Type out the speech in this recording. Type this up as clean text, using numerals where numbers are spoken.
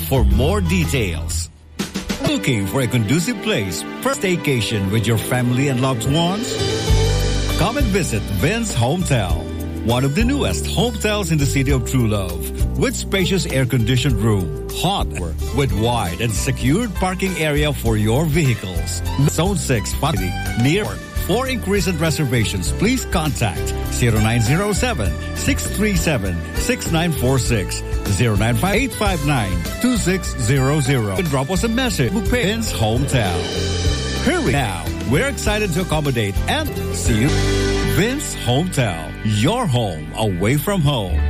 for more details. Looking for a conducive place for staycation with your family and loved ones? Come and visit Vince Hometel, one of the newest hotels in the city of True Love, with spacious air-conditioned room, hot with wide and secured parking area for your vehicles. Zone 6 Family near. For inquiries and reservations, please contact 0907-637-6946, 095-859-2600. And drop us a message to Vince Hometel. Hurry now. We're excited to accommodate and see you. Vince Hometel, your home away from home.